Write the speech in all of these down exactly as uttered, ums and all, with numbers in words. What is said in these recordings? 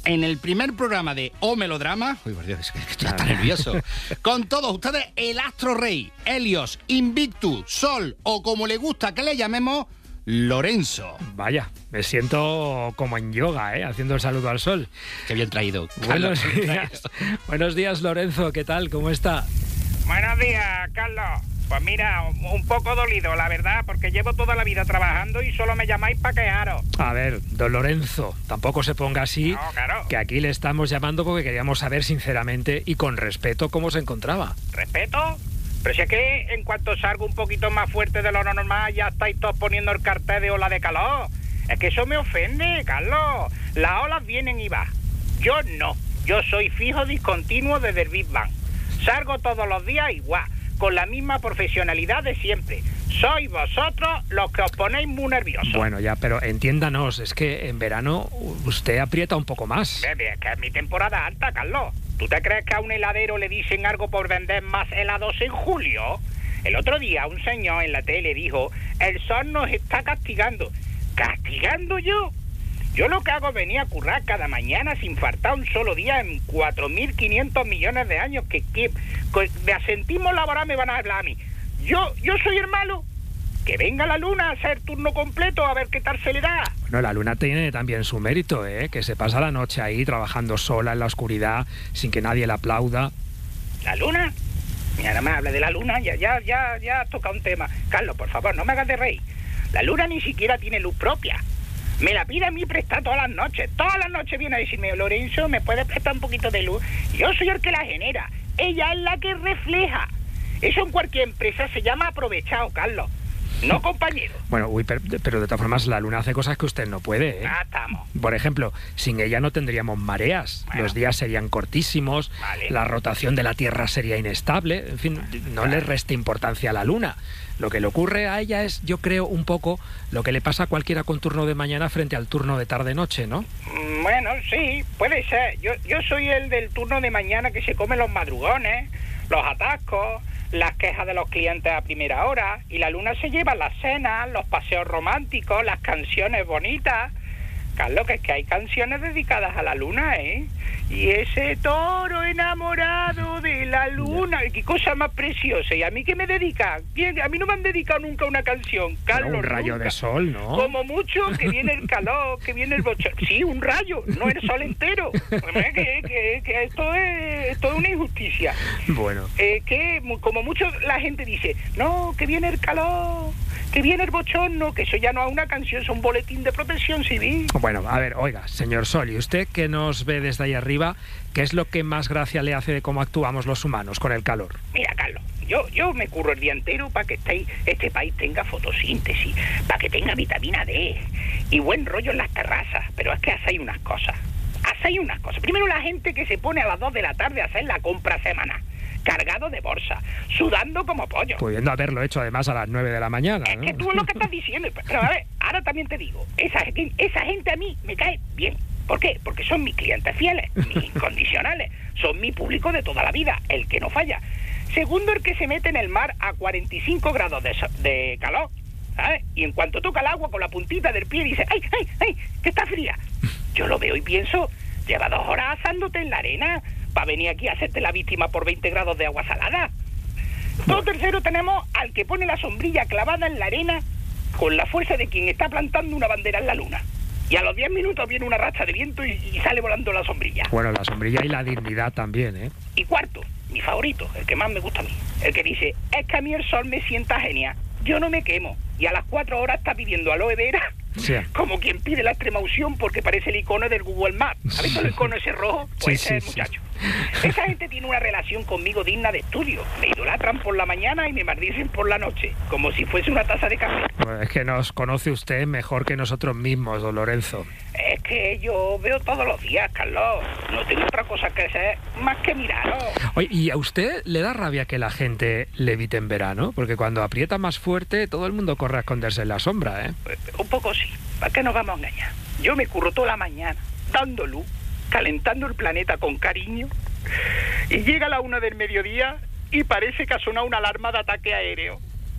en el primer programa de O Melodrama, uy, por Dios, es que estoy hasta nervioso, con todos ustedes, el Astro Rey, Helios, Invictus, Sol, o como le gusta que le llamemos, Lorenzo. Vaya, me siento como en yoga, ¿eh? Haciendo el saludo al sol. Qué bien traído. Buenos días. Buenos días, Lorenzo, ¿qué tal? ¿Cómo está? Buenos días, Carlos. Pues mira, un poco dolido, la verdad, porque llevo toda la vida trabajando y solo me llamáis para quejaros. A ver, don Lorenzo, tampoco se ponga así, no, claro. Que aquí le estamos llamando porque queríamos saber sinceramente y con respeto cómo se encontraba. ¿Respeto? Pero si es que en cuanto salgo un poquito más fuerte de lo normal, ya estáis todos poniendo el cartel de ola de calor. Es que eso me ofende, Carlos. Las olas vienen y van. Yo no. Yo soy fijo discontinuo desde el Big Bang. Salgo todos los días igual, con la misma profesionalidad de siempre. Sois vosotros los que os ponéis muy nerviosos. Bueno, ya, pero entiéndanos, es que en verano usted aprieta un poco más. Bebe, es que es mi temporada alta, Carlos. ¿Tú te crees que a un heladero le dicen algo por vender más helados en julio? El otro día un señor en la tele dijo, el sol nos está castigando. ¿Castigando yo? Yo lo que hago es venir a currar cada mañana sin faltar un solo día en cuatro mil quinientos millones de años que, que, que de asentismo laboral me van a hablar a mí. Yo, yo soy el malo. Que venga la luna a hacer turno completo a ver qué tal se le da. Bueno, la luna tiene también su mérito, ¿eh? Que se pasa la noche ahí trabajando sola en la oscuridad sin que nadie la aplauda. ¿La luna? Mira, no me hable de la luna, ya, ya, ya, ya toca un tema. Carlos, por favor, no me hagas de reír. La luna ni siquiera tiene luz propia. Me la pide a mí prestar todas las noches. Todas las noches viene a decirme, Lorenzo, ¿me puedes prestar un poquito de luz? Yo soy el que la genera. Ella es la que refleja. Eso en cualquier empresa se llama aprovechado, Carlos. No, compañero. Bueno, uy, pero, pero de todas formas la luna hace cosas que usted no puede, ¿eh? Ah, estamos. Por ejemplo, sin ella no tendríamos mareas, bueno. Los días serían cortísimos, vale. La rotación de la Tierra sería inestable, en fin, no vale. Le reste importancia a la luna. Lo que le ocurre a ella es, yo creo, un poco lo que le pasa a cualquiera con turno de mañana frente al turno de tarde-noche, ¿no? Bueno, sí, puede ser. Yo, yo soy el del turno de mañana que se come los madrugones, los atascos, las quejas de los clientes a primera hora, y la luna se lleva las cenas, los paseos románticos, las canciones bonitas. Carlos, que es que hay canciones dedicadas a la luna, ¿eh? Y ese toro enamorado de la luna, qué cosa más preciosa. ¿Y a mí qué me dedican? A mí no me han dedicado nunca una canción, Carlos. Pero un rayo nunca. De sol, ¿no? Como mucho, que viene el calor, que viene el bochorno. Sí, un rayo, no el sol entero. Que, que, que esto es, esto es una injusticia. Bueno. Eh, que como mucho la gente dice, no, que viene el calor, que viene el bochorno, que eso ya no es una canción, es un boletín de protección civil. Bueno, a ver, oiga, señor Sol, y usted que nos ve desde ahí arriba, ¿qué es lo que más gracia le hace de cómo actuamos los humanos con el calor? Mira, Carlos, yo, yo me curro el día entero para que este, este país tenga fotosíntesis, para que tenga vitamina D y buen rollo en las terrazas, pero es que hacéis unas cosas, hacéis unas cosas. Primero la gente que se pone a las dos de la tarde a hacer la compra semanal, cargado de bolsa, sudando como pollo. Pudiendo haberlo hecho además a las nueve de la mañana, Es ¿no? que tú es lo que estás diciendo. Pero a ver, ahora también te digo, esa, esa gente a mí me cae bien. ¿Por qué? Porque son mis clientes fieles, mis incondicionales. Son mi público de toda la vida, el que no falla. Segundo, el que se mete en el mar a cuarenta y cinco grados de, de calor, ¿sabes? Y en cuanto toca el agua con la puntita del pie dice, ¡ay, ay, ay, que está fría! Yo lo veo y pienso, lleva dos horas asándote en la arena para venir aquí a hacerte la víctima por veinte grados de agua salada. Todo tercero tenemos al que pone la sombrilla clavada en la arena con la fuerza de quien está plantando una bandera en la luna. Y a los diez minutos viene una racha de viento y, y sale volando la sombrilla. Bueno, la sombrilla y la dignidad también, ¿eh? Y cuarto, mi favorito, el que más me gusta a mí, el que dice, es que a mí el sol me sienta genial, yo no me quemo. Y a las cuatro horas está pidiendo aloe vera, sí. Como quien pide la extrema unción porque parece el icono del Google Maps. ¿Has visto el icono ese rojo? Pues sí, ese sí, muchacho. Sí. Esa gente tiene una relación conmigo digna de estudio. Me idolatran por la mañana y me maldicen por la noche, como si fuese una taza de café. Bueno, es que nos conoce usted mejor que nosotros mismos, don Lorenzo. Es que yo veo todos los días, Carlos. No tengo otra cosa que hacer más que miraros. Oye, ¿y a usted le da rabia que la gente levite en verano? Porque cuando aprieta más fuerte, todo el mundo corre a esconderse en la sombra, ¿eh? Pues, un poco sí. ¿Para qué nos vamos a engañar? Yo me curro toda la mañana, dando luz, calentando el planeta con cariño, y llega la una del mediodía y parece que ha sonado una alarma de ataque aéreo.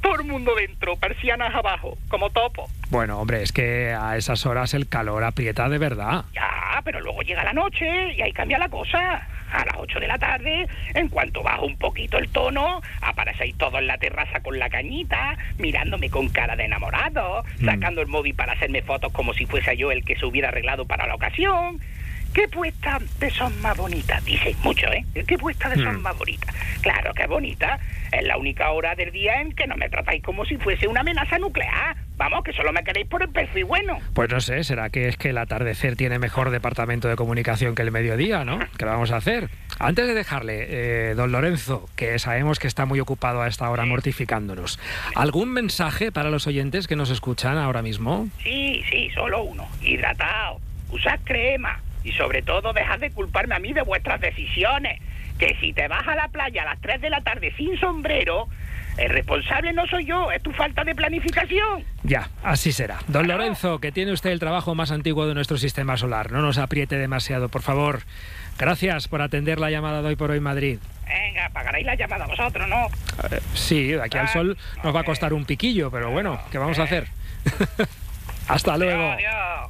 todo el mundo dentro, persianas abajo, como topo. Bueno, hombre, es que a esas horas el calor aprieta de verdad. Ya, pero luego llega la noche y ahí cambia la cosa. A las ocho de la tarde, en cuanto baja un poquito el tono, aparecéis todos en la terraza con la cañita, mirándome con cara de enamorado, mm. sacando el móvil para hacerme fotos como si fuese yo el que se hubiera arreglado para la ocasión. ¿Qué puesta de son más bonitas? Dicen mucho, ¿eh? ¿Qué puesta de son mm. más bonitas? Claro que es bonita. Es la única hora del día en que no me tratáis como si fuese una amenaza nuclear. Vamos, que solo me queréis por el perfil bueno. Pues no sé, será que es que el atardecer tiene mejor departamento de comunicación que el mediodía, ¿no? ¿Qué vamos a hacer? Antes de dejarle, eh, don Lorenzo, que sabemos que está muy ocupado a esta hora mortificándonos, ¿algún mensaje para los oyentes que nos escuchan ahora mismo? Sí, sí, solo uno. Hidratado, usad crema y sobre todo dejad de culparme a mí de vuestras decisiones. Que si te vas a la playa a las tres de la tarde sin sombrero, el responsable no soy yo, es tu falta de planificación. Ya, así será. Don claro. Lorenzo, que tiene usted el trabajo más antiguo de nuestro sistema solar, no nos apriete demasiado, por favor. Gracias por atender la llamada de Hoy por Hoy Madrid. Venga, pagaréis la llamada vosotros, ¿no? Eh, sí, de aquí al sol nos va a costar un piquillo, pero bueno, ¿qué vamos a hacer? Hasta luego. Adiós, adiós.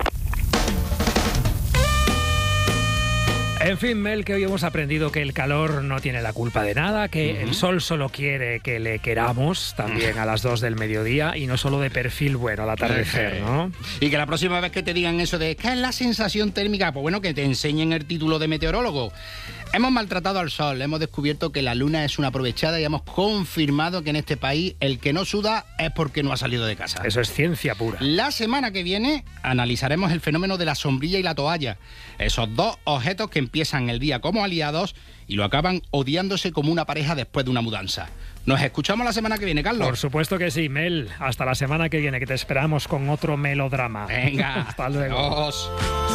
En fin, Mel, que hoy hemos aprendido que el calor no tiene la culpa de nada, que uh-huh. el sol solo quiere que le queramos también a las dos del mediodía y no solo de perfil bueno al atardecer, ¿no? Y que la próxima vez que te digan eso de ¿qué es la sensación térmica? Pues bueno, que te enseñen el título de meteorólogo. Hemos maltratado al sol, hemos descubierto que la luna es una aprovechada y hemos confirmado que en este país el que no suda es porque no ha salido de casa. Eso es ciencia pura. La semana que viene analizaremos el fenómeno de la sombrilla y la toalla, esos dos objetos que empiezan el día como aliados y lo acaban odiándose como una pareja después de una mudanza. Nos escuchamos la semana que viene, Carlos. Por supuesto que sí, Mel. Hasta la semana que viene, que te esperamos con otro melodrama. Venga. Hasta luego. Adiós.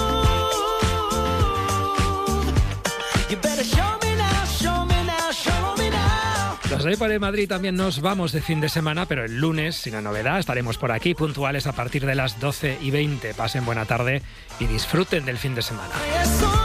Los de Hoy por Hoy Madrid también nos vamos de fin de semana, pero el lunes, sin la novedad, estaremos por aquí puntuales a partir de las doce y veinte. Pasen buena tarde y disfruten del fin de semana.